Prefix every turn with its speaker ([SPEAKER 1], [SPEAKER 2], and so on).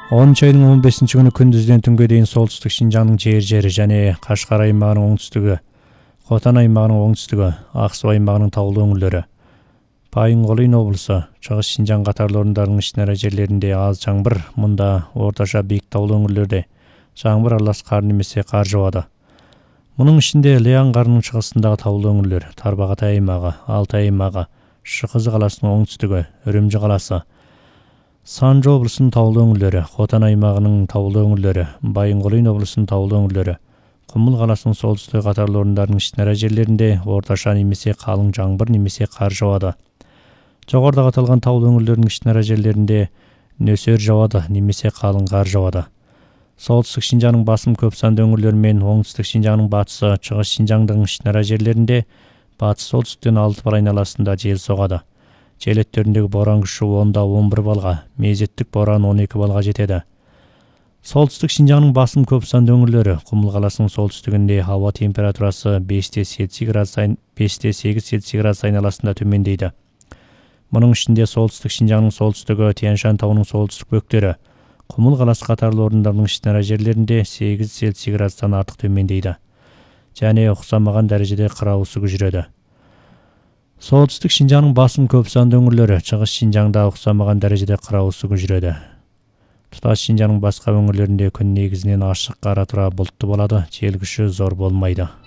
[SPEAKER 1] 10 айдын 15-күнү күндүздөн түнгө дейин солтүстүк Шинжаңдын жери жане Кашкар аймагынын оңтүстүгү, Хотан аймагынын оңтүстүгү, Ак Суу аймагынын таулуу өңүрлөрү, Байын-Колыйн облусу, Чыгыс Шинжаң катарларынын ичнара жерлеринде аз жаңбыр, мында орточо бийик таулуу өңүрлөрдө жаңбыр аралаш кар немесе кар жаады. Мунун ичинде Леан карынын чыгысындагы таулуу өңүрлөр, Тарбагатай аймагы, Алтай аймагы, Шыкызы каласынын оңтүстүгү, Үрүмчү каласы, Санжы облусунун таулуу өңүрлөрү, Хотан аймагынын таулуу өңүрлөрү, Байын-Колыйн облусунун таулуу өңүрлөрү, Кумул каласынын солтүстүк катарларынын ичнара жерлеринде орточо немесе калың жаңбыр немесе кар жаады. Жогоруда аталган таулуу өңүрлөрдүн ичнара жерлеринде нөсөр жаады немесе калың кар жаады. Солтүстүк Шинжаңдын басым көп сандуу өңүрлөрү менен оңтүстүк Шинжаңдын батысы, Чыгыс Шинжаңдын ичнара жерлеринде батыс солтүстүктөн 6 бал айналасында жел согады. Желеттериндеги боран күчү 10-11 балга, мезеттик боран 12 балга жетеди. Солтүстүк Шинжаңдын басым көп сандуу өңүрлөрү, Кумул каласынын солтүстүгүндө аба температурасы 5-8 градус айналасында төмөндөйдү. Мунун ичинде солтүстүк Шинжаңдын солтүстүгү, Тянь-Шань тауынын солтүстүк бөктөрү, Кумул каласы катарларынын ичнара жерлеринде 8 градустан артык төмөндөйдү жана уксамаган дарежеде кырау сугу жүрөдү. Солтүстүк Шинжаңдын басым көп сандуу өңүрлөрү, Чыгыс Шинжаңда уксамаган дарежеде кырау сугу жүрөдү. Туташ Шинжаңдын башка өңүрлөрүндө күн негизинен ачык, ара тура булуттуу болот, жел күчү зор болмойду.